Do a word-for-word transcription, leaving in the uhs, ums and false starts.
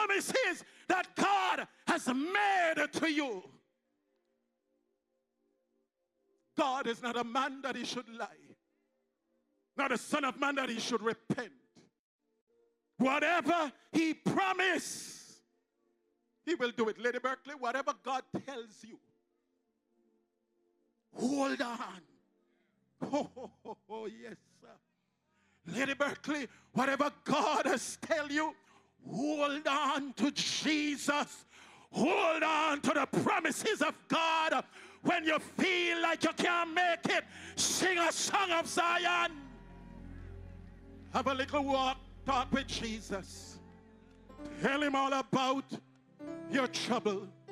promises that God has made to you. God is not a man that he should lie, not a son of man that he should repent. Whatever he promised, he will do it. Lady Berkeley, whatever God tells you, hold on. Oh, oh, oh, oh yes, sir. Lady Berkeley, whatever God has tell you, hold on to Jesus. Hold on to the promises of God. When you feel like you can't make it, sing a song of Zion. Have a little walk, talk with Jesus. Tell him all about your trouble.